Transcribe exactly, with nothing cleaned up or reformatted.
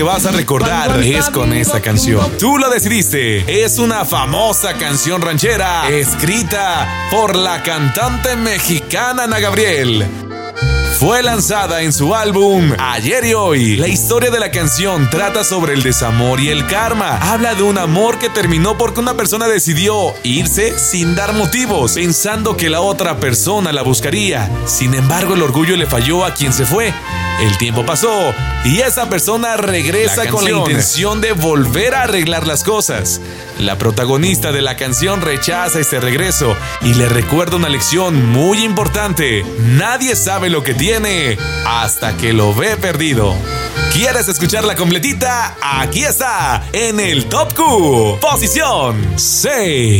que vas a recordar es con esta canción. Tú lo decidiste. Es una famosa canción ranchera escrita por la cantante mexicana Ana Gabriel. Fue lanzada en su álbum Ayer y Hoy. La historia de la canción trata sobre el desamor y el karma. Habla de un amor que terminó porque una persona decidió irse sin dar motivos, pensando que la otra persona la buscaría. Sin embargo, el orgullo le falló a quien se fue. El tiempo pasó y esa persona regresa la con la intención de volver a arreglar las cosas. La protagonista de la canción rechaza ese regreso y le recuerda una lección muy importante. Nadie sabe lo que tiene hasta que lo ve perdido. ¿Quieres escucharla completita? Aquí está, en el Top Q, posición seis.